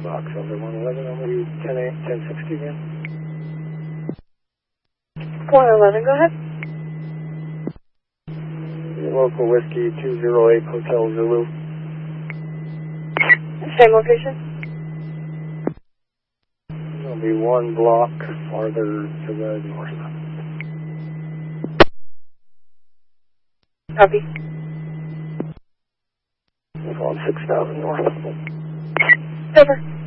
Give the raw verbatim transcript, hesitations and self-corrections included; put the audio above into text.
Box over one eleven, I'll be ten eight, ten sixty again. one eleven, go ahead. Local Whiskey two zero eight Hotel Zulu. Same location? It'll be one block farther to the north. Copy. It's on six thousand north. Over.